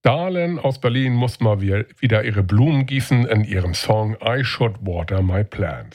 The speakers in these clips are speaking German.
Dahlem aus Berlin muss mal wieder ihre Blumen gießen in ihrem Song I Should Water My Plants.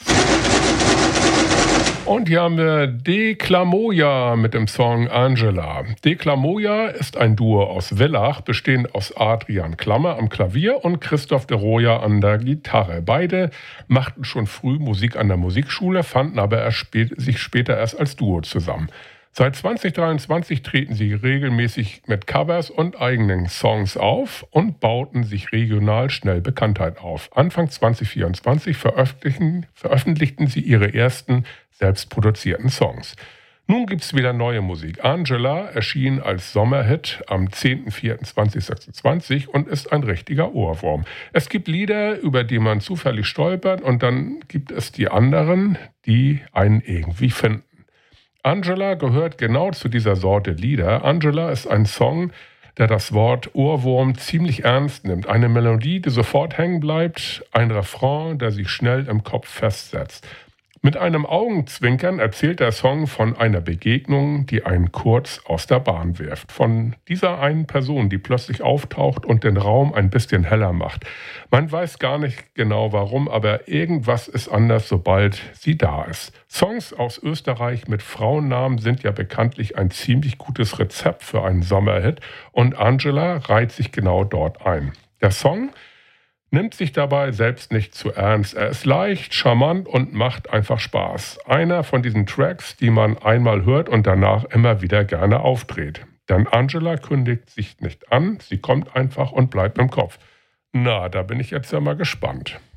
Und hier haben wir Declamoia mit dem Song Angela. Declamoia ist ein Duo aus Villach, bestehend aus Adrian Klammer am Klavier und Christoph de Roya an der Gitarre. Beide machten schon früh Musik an der Musikschule, fanden aber sich später erst als Duo zusammen. Seit 2023 treten sie regelmäßig mit Covers und eigenen Songs auf und bauten sich regional schnell Bekanntheit auf. Anfang 2024 veröffentlichten sie ihre ersten selbstproduzierten Songs. Nun gibt's wieder neue Musik. Angela erschien als Sommerhit am 10.04.2026 und ist ein richtiger Ohrwurm. Es gibt Lieder, über die man zufällig stolpert, und dann gibt es die anderen, die einen irgendwie finden. Angela gehört genau zu dieser Sorte Lieder. Angela ist ein Song, der das Wort Ohrwurm ziemlich ernst nimmt. Eine Melodie, die sofort hängen bleibt, ein Refrain, der sich schnell im Kopf festsetzt. Mit einem Augenzwinkern erzählt der Song von einer Begegnung, die einen kurz aus der Bahn wirft. Von dieser einen Person, die plötzlich auftaucht und den Raum ein bisschen heller macht. Man weiß gar nicht genau warum, aber irgendwas ist anders, sobald sie da ist. Songs aus Österreich mit Frauennamen sind ja bekanntlich ein ziemlich gutes Rezept für einen Sommerhit, und Angela reiht sich genau dort ein. Der Song nimmt sich dabei selbst nicht zu ernst. Er ist leicht, charmant und macht einfach Spaß. Einer von diesen Tracks, die man einmal hört und danach immer wieder gerne aufdreht. Denn Angela kündigt sich nicht an, sie kommt einfach und bleibt im Kopf. Na, da bin ich jetzt ja mal gespannt.